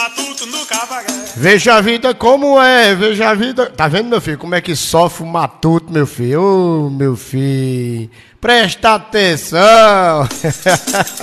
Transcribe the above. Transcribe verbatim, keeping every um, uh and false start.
matuto no cabaré. Veja a vida como é, veja a vida. Tá vendo, meu filho, como é que sofre o matuto, meu filho? Ô, meu filho, presta atenção.